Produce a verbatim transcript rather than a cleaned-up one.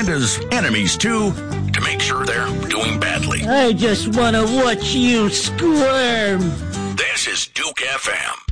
and his enemies too, to make sure they're doing badly. I just want to watch you squirm. This is Duke F M.